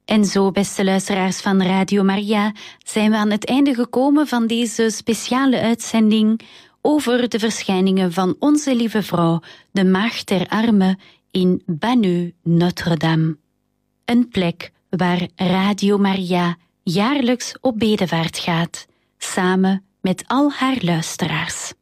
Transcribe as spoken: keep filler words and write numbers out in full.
En zo, beste luisteraars van Radio Maria, zijn we aan het einde gekomen van deze speciale uitzending over de verschijningen van Onze Lieve Vrouw, de Maagd der Armen, in Banneux Notre-Dame. Een plek waar Radio Maria jaarlijks op bedevaart gaat, samen met al haar luisteraars.